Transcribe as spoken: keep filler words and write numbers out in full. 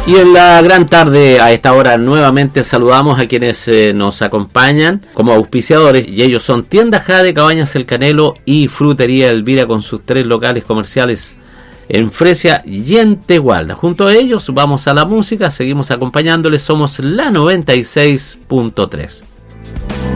Y en la gran tarde, a esta hora, nuevamente saludamos a quienes eh, nos acompañan como auspiciadores, y ellos son Tienda Jade, Cabañas El Canelo y Frutería Elvira, con sus tres locales comerciales en Fresia y en Tegualda. Junto a ellos vamos a la música, seguimos acompañándoles, somos la noventa y seis punto tres.